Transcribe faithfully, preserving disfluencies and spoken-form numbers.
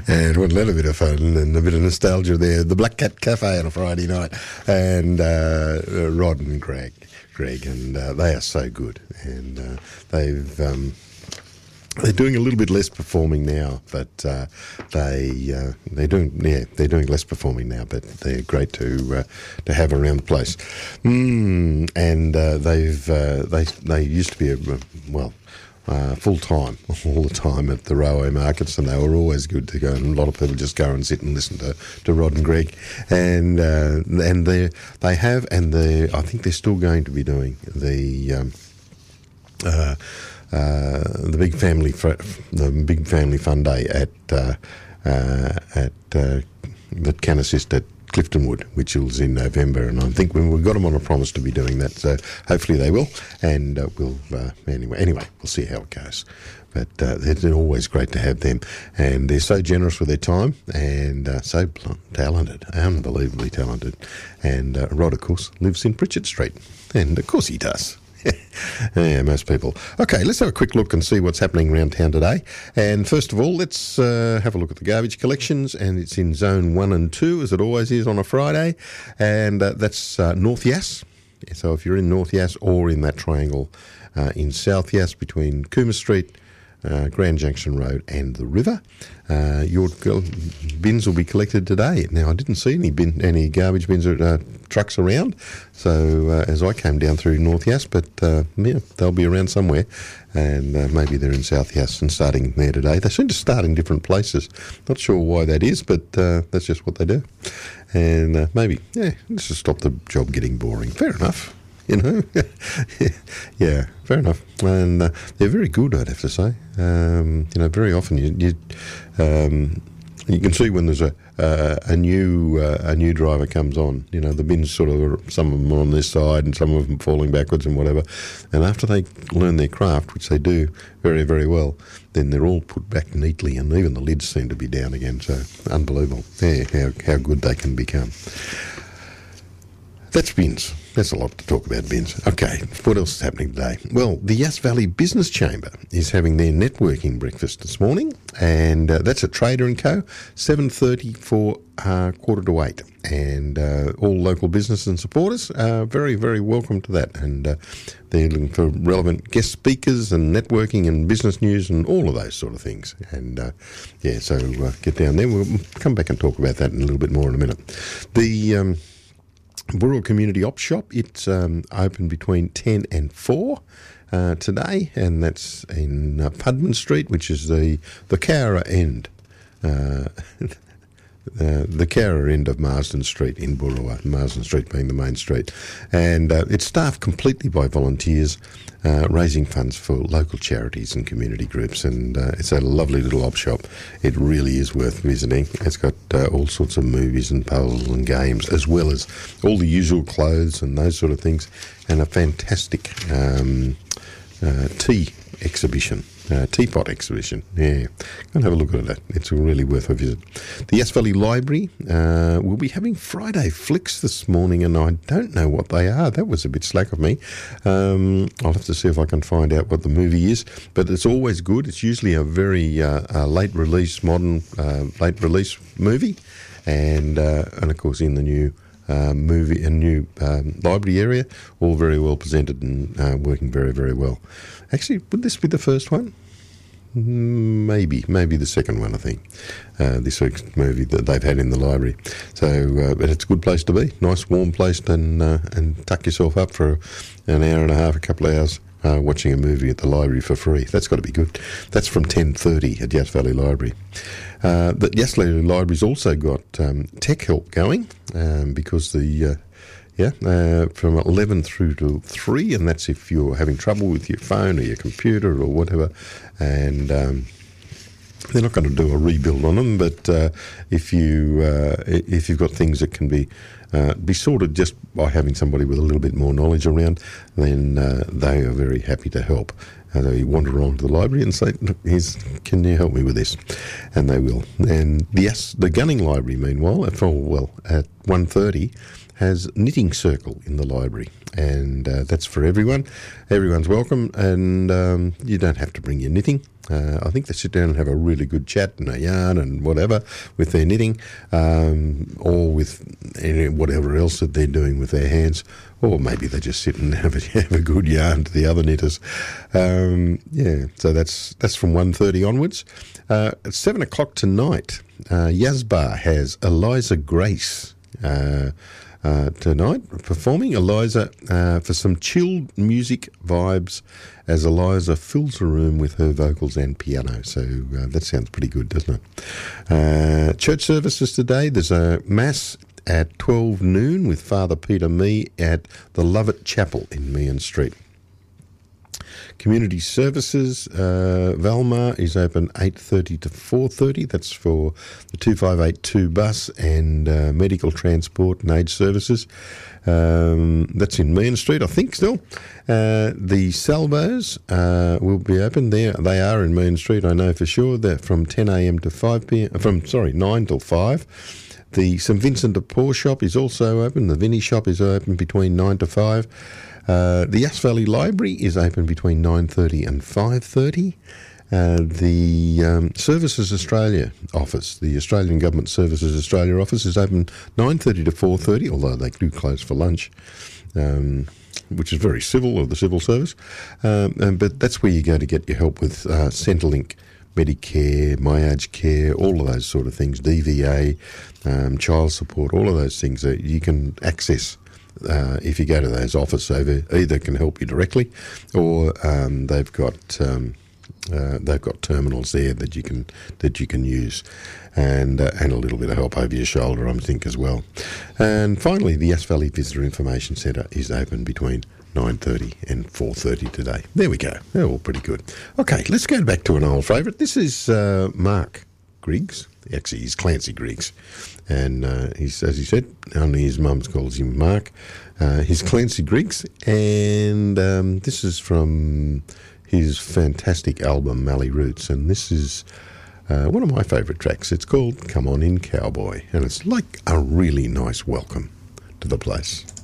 And what a little bit of fun and a bit of nostalgia there. The Black Cat Cafe on a Friday night, and uh, Rod and Greg, Greg, and uh, they are so good. And uh, they've um, they're doing a little bit less performing now, but uh, they uh, they're doing yeah they're doing less performing now, but they're great to uh, to have around the place. Mm, and uh, they've uh, they they used to be a well. Uh, full time, all the time at the railway markets, and they were always good to go. And a lot of people just go and sit and listen to, to Rod and Greg, and uh, and they they have, and they I think they're still going to be doing the um, uh, uh, the big family fr- the big family fun day at uh, uh, at uh, that can assist at Cliftonwood, which is in November, and I think we've got them on a promise to be doing that, so hopefully they will, and uh, we'll uh, anyway anyway we'll see how it goes. But uh, it's always great to have them, and they're so generous with their time, and uh, so talented, unbelievably talented. And uh, Rod, of course, lives in Pritchard Street, and of course he does. Yeah, most people. Okay, let's have a quick look and see what's happening around town today. And first of all, let's uh, have a look at the garbage collections, and it's in zone one and two, as it always is on a Friday, and uh, that's uh, North Yass. So if you're in North Yass or in that triangle uh, in South Yass between Cooma Street, Uh, Grand Junction Road and the river, uh, your bins will be collected today. Now, I didn't see any bin, any garbage bins or uh, trucks around, so uh, as I came down through North Yass, but uh, yeah, they'll be around somewhere, and uh, maybe they're in South Yass and starting there today. They seem to start in different places. Not sure why that is, but uh, that's just what they do. And uh, maybe, yeah, let's just stop the job getting boring. Fair enough. You know, yeah, fair enough. And uh, they're very good, I'd have to say. Um, you know, very often you you, um, you can see when there's a uh, a new uh, a new driver comes on. You know, the bins sort of are, some of them are on this side and some of them falling backwards and whatever. And after they learn their craft, which they do very very well, then they're all put back neatly, and even the lids seem to be down again. So unbelievable, yeah, how how good they can become. That's bins. That's a lot to talk about, bins. Okay, what else is happening today? Well, the Yass Valley Business Chamber is having their networking breakfast this morning, and uh, that's at Trader and Co, seven thirty for uh, quarter to eight. And uh, all local business and supporters are very, very welcome to that. And uh, they're looking for relevant guest speakers and networking and business news and all of those sort of things. And, uh, yeah, so uh, get down there. We'll come back and talk about that in a little bit more in a minute. The... Um, Burrell Community Op Shop, it's um, open between ten and four uh, today, and that's in uh, Pudman Street, which is the, the Cowra end, uh, uh, the Cowra end of Marsden Street in Burrell, Marsden Street being the main street. And uh, it's staffed completely by volunteers, uh, raising funds for local charities and community groups, and uh, it's a lovely little op shop. It really is worth visiting. It's got uh, all sorts of movies and puzzles and games, as well as all the usual clothes and those sort of things, and a fantastic um, uh, tea exhibition. Uh, teapot exhibition, yeah. Go and have a look at that. It's really worth a visit. The Yass Valley Library uh, will be having Friday flicks this morning, and I don't know what they are. That was a bit slack of me. Um, I'll have to see if I can find out what the movie is, but it's always good. It's usually a very uh, uh, late release, modern uh, late release movie, and uh, and of course in the new Uh, movie and new um, library area, all very well presented and uh, working very, very well. Actually, would this be the first one? Maybe, maybe the second one, I think, uh, this week's movie that they've had in the library. So, uh, but it's a good place to be. Nice, warm place, and uh, and tuck yourself up for an hour and a half, a couple of hours, uh, watching a movie at the library for free. That's got to be good. That's from ten thirty at Yass Valley Library. Uh, the Yass Valley Library's also got um, tech help going, um, because the... Uh, Yeah, uh, from eleven through to three, and that's if you're having trouble with your phone or your computer or whatever. And um, they're not going to do a rebuild on them, but uh, if you uh, if you've got things that can be uh, be sorted just by having somebody with a little bit more knowledge around, then uh, they are very happy to help. Uh, they wander along to the library and say, "Look, here's, can you help me with this?" And they will. And yes, the Gunning Library, meanwhile, at oh, well at one thirty, has Knitting Circle in the library, and uh, that's for everyone. Everyone's welcome, and um, you don't have to bring your knitting. Uh, I think they sit down and have a really good chat and a yarn and whatever with their knitting, um, or with any, whatever else that they're doing with their hands, or maybe they just sit and have a, have a good yarn to the other knitters. Um, yeah, so that's that's from one thirty onwards. Uh, at seven o'clock tonight, uh, Yazbar has Eliza Grace uh, uh, tonight performing. Eliza uh, for some chilled music vibes as Eliza fills the room with her vocals and piano. So uh, that sounds pretty good, doesn't it? Uh, church services today. There's a mass at twelve noon with Father Peter Mee at the Lovett Chapel in Meehan Street. Community services, uh, Valmar is open eight thirty to four thirty. That's for the two five eight two bus and uh, medical transport and aid services. Um, that's in Meehan Street, I think, still. Uh, the Salvos uh, will be open there. They are in Meehan Street, I know for sure. They're from ten a.m. to five p.m. From, sorry, nine till five. The St Vincent de Paul shop is also open. The Vinnie shop is open between nine to five. Uh, the Yass Valley Library is open between nine thirty and five thirty. Uh, the um, Services Australia office, the Australian Government Services Australia office, is open nine thirty to four thirty, although they do close for lunch, um, which is very civil of the civil service. Um, and, but that's where you go to get your help with uh, Centrelink, Medicare, My Aged Care, all of those sort of things, D V A, um, child support, all of those things that you can access uh, if you go to those offices. They either can help you directly, or um, they've got um, uh, they've got terminals there that you can that you can use, and uh, and a little bit of help over your shoulder, I think, as well. And finally, the Yass Valley Visitor Information Centre is open between nine thirty and four thirty today. There we go. They're all pretty good. Okay, let's go back to an old favourite. This is uh, Mark Griggs. Actually, he's Clancy Griggs. And uh, he's, as he said, only his mum calls him Mark. Uh, he's Clancy Griggs. And um, this is from his fantastic album, Mallee Roots. And this is uh, one of my favourite tracks. It's called Come On In Cowboy. And it's like a really nice welcome to the place.